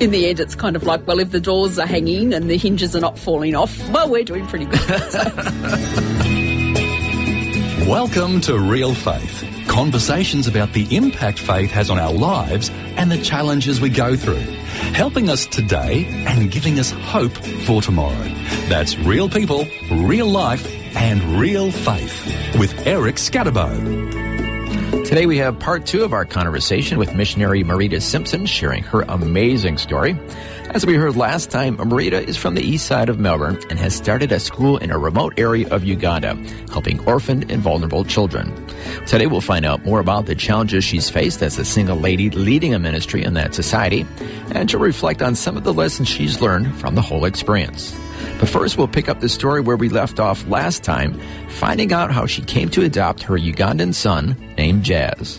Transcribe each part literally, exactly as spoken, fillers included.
in the end, it's kind of like, well, if the doors are hanging and the hinges are not falling off, well, we're doing pretty good. So. Welcome to Real Faith. Conversations about the impact faith has on our lives and the challenges we go through. Helping us today and giving us hope for tomorrow. That's real people, real life, and real faith with Eric Scatterbo. Today we have part two of our conversation with missionary Marita Simpson sharing her amazing story. As we heard last time, Marita is from the east side of Melbourne and has started a school in a remote area of Uganda, helping orphaned and vulnerable children. Today we'll find out more about the challenges she's faced as a single lady leading a ministry in that society, and she'll reflect on some of the lessons she's learned from the whole experience. But first, we'll pick up the story where we left off last time, finding out how she came to adopt her Ugandan son named Jazz.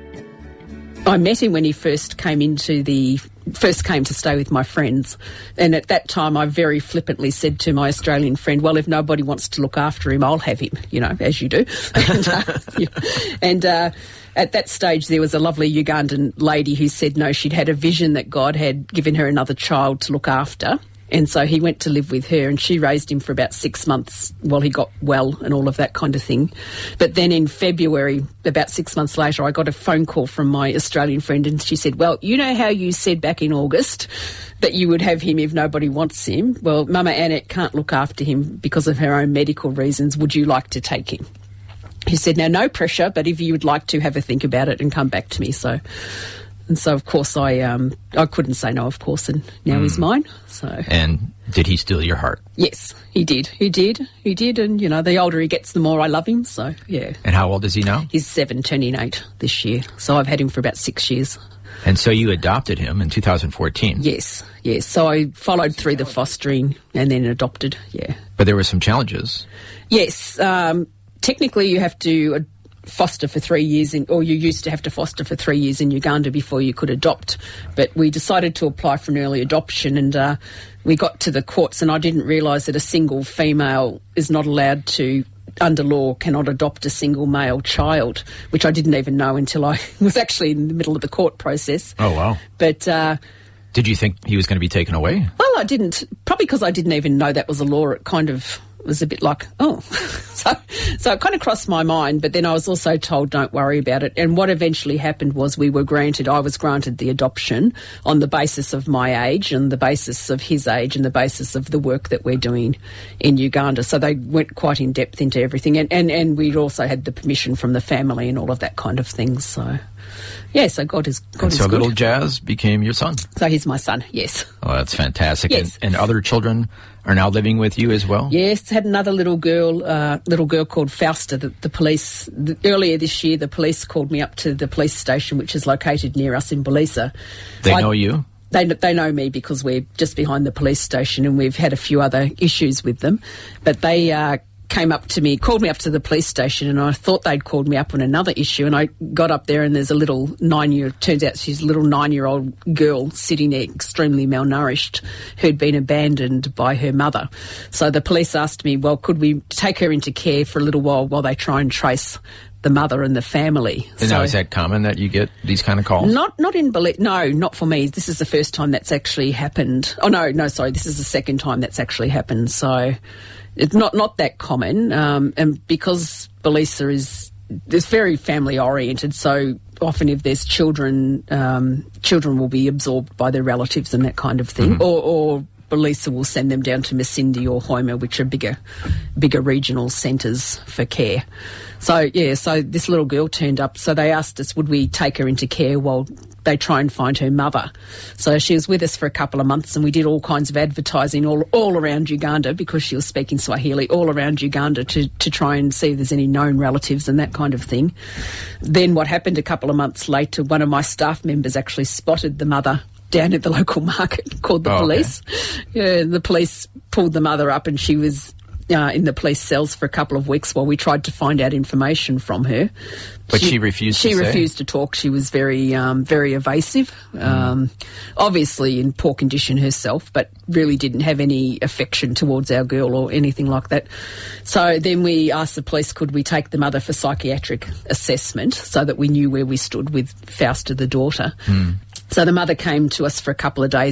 I met him when he first came into the first came to stay with my friends, and at that time I very flippantly said to my Australian friend, well, if nobody wants to look after him, I'll have him, you know, as you do. and uh, yeah. and uh, at that stage there was a lovely Ugandan lady who said no, she'd had a vision that God had given her another child to look after. And so he went to live with her, and she raised him for about six months while he got well and all of that kind of thing. But then in February, about six months later, I got a phone call from my Australian friend, and she said, well, you know how you said back in August that you would have him if nobody wants him? Well, Mama Annette can't look after him because of her own medical reasons. Would you like to take him? He said, now, no pressure, but if you would like to, have a think about it and come back to me. So... And so, of course, I um, I couldn't say no, of course, and now mm. he's mine. So. And did he steal your heart? Yes, he did. He did. He did. And, you know, the older he gets, the more I love him. So, yeah. And how old is he now? He's seven, turning eight this year. So I've had him for about six years. And so you adopted him in two thousand fourteen? Yes, yes. So I followed through the fostering and then adopted, yeah. But there were some challenges. Yes. Um, technically, you have to... Ad- foster for three years, in, or you used to have to foster for three years in Uganda before you could adopt. But we decided to apply for an early adoption, and uh, we got to the courts, and I didn't realise that a single female is not allowed to, under law, cannot adopt a single male child, which I didn't even know until I was actually in the middle of the court process. Oh, wow. But... Uh, Did you think he was going to be taken away? Well, I didn't. Probably because I didn't even know that was a law. It kind of was a bit like, oh. so so it kind of crossed my mind, but then I was also told, don't worry about it. And what eventually happened was we were granted, I was granted the adoption on the basis of my age and the basis of his age and the basis of the work that we're doing in Uganda. So they went quite in depth into everything. And, and, and we'd also had the permission from the family and all of that kind of thing, so... Yeah, so God is God and is so good. little Jazz became your son. So he's my son, yes. Oh, that's fantastic. Yes. And, and other children are now living with you as well? Yes, had another little girl, uh, little girl called Fausta. The, the police, the, earlier this year, the police called me up to the police station, which is located near us in Belisa. They I, know you? They, they know me because we're just behind the police station, and we've had a few other issues with them. But they... Uh, came up to me, called me up to the police station, and I thought they'd called me up on another issue, and I got up there and there's a little nine-year, turns out she's a little nine-year-old girl sitting there extremely malnourished who'd been abandoned by her mother. So the police asked me, well, could we take her into care for a little while while they try and trace the mother and the family. And so, now, is that common that you get these kind of calls? Not not in Belize. No, not for me. This is the first time that's actually happened. Oh, no, no, sorry. This is the second time that's actually happened. So it's not, not that common. Um, and because Belisa is, it's very family oriented, so often if there's children, um, children will be absorbed by their relatives and that kind of thing. Mm-hmm. Or, or Belisa will send them down to Masindi or Hoima, which are bigger, bigger regional centres for care. So, yeah, so this little girl turned up. So they asked us, would we take her into care while they try and find her mother? So she was with us for a couple of months, and we did all kinds of advertising all, all around Uganda, because she was speaking Swahili, all around Uganda to, to try and see if there's any known relatives and that kind of thing. Then what happened a couple of months later, one of my staff members actually spotted the mother down at the local market, called the oh, police. Okay. Yeah, the police pulled the mother up, and she was uh, in the police cells for a couple of weeks while we tried to find out information from her. But she, she refused she to say? She refused to talk. She was very, um, very evasive, mm. um, obviously in poor condition herself, but really didn't have any affection towards our girl or anything like that. So then we asked the police, could we take the mother for psychiatric assessment so that we knew where we stood with Fausta, the daughter. Mm. So the mother came to us for a couple of days